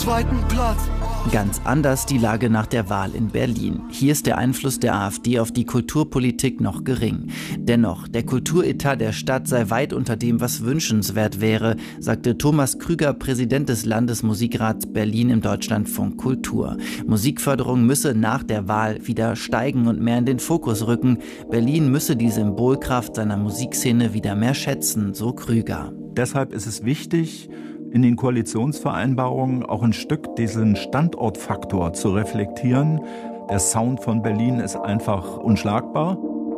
zweiten Platz. Ganz anders die Lage nach der Wahl in Berlin. Hier ist der Einfluss der AfD auf die Kulturpolitik noch gering. Dennoch, der Kulturetat der Stadt sei weit unter dem, was wünschenswert wäre, sagte Thomas Krüger, Präsident des Landesmusikrats Berlin im Deutschlandfunk Kultur. Musikförderung müsse nach der Wahl wieder steigen und mehr in den Fokus rücken. Berlin müsse die Symbolkraft seiner Musikszene wieder mehr schätzen, so Krüger. Deshalb ist es wichtig, in den Koalitionsvereinbarungen auch ein Stück diesen Standortfaktor zu reflektieren. Der Sound von Berlin ist einfach unschlagbar.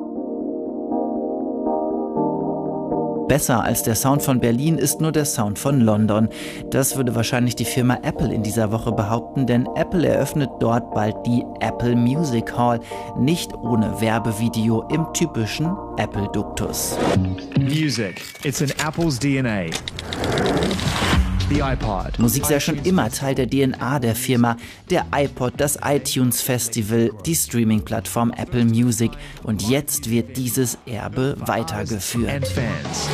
Besser als der Sound von Berlin ist nur der Sound von London. Das würde wahrscheinlich die Firma Apple in dieser Woche behaupten, denn Apple eröffnet dort bald die Apple Music Hall. Nicht ohne Werbevideo im typischen Apple-Duktus. Music, it's in Apple's DNA. The iPod. Musik sei schon immer Teil der DNA der Firma. Der iPod, das iTunes Festival, die Streaming-Plattform Apple Music. Und jetzt wird dieses Erbe weitergeführt. And fans.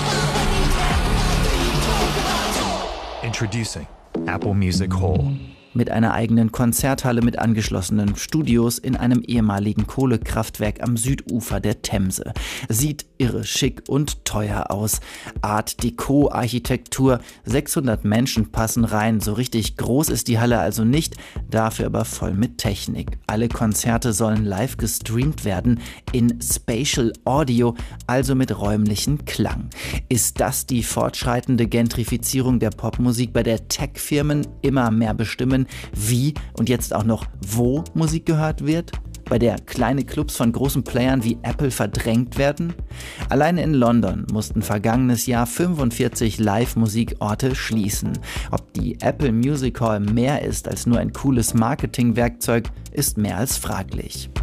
Introducing Apple Music Hall. Mit einer eigenen Konzerthalle mit angeschlossenen Studios in einem ehemaligen Kohlekraftwerk am Südufer der Themse. Sieht irre schick und teuer aus. Art Deco Architektur, 600 Menschen passen rein. So richtig groß ist die Halle also nicht, dafür aber voll mit Technik. Alle Konzerte sollen live gestreamt werden in Spatial Audio, also mit räumlichem Klang. Ist das die fortschreitende Gentrifizierung der Popmusik, bei der Tech-Firmen immer mehr bestimmen, wie und jetzt auch noch wo Musik gehört wird? Bei der kleine Clubs von großen Playern wie Apple verdrängt werden? Alleine in London mussten vergangenes Jahr 45 Live-Musikorte schließen. Ob die Apple Music Hall mehr ist als nur ein cooles Marketingwerkzeug, ist mehr als fraglich.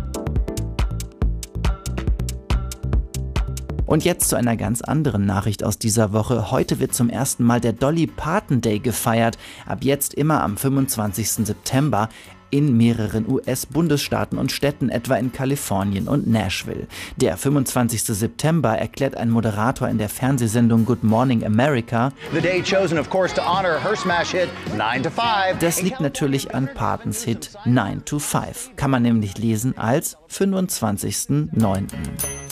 Und jetzt zu einer ganz anderen Nachricht aus dieser Woche. Heute wird zum ersten Mal der Dolly Parton Day gefeiert. Ab jetzt immer am 25. September in mehreren US-Bundesstaaten und Städten, etwa in Kalifornien und Nashville. Der 25. September erklärt ein Moderator in der Fernsehsendung Good Morning America. The day chosen, of course, to honor her smash hit 9 to 5. Das liegt natürlich an Partons Hit 9 to 5. Kann man nämlich lesen als 25.09.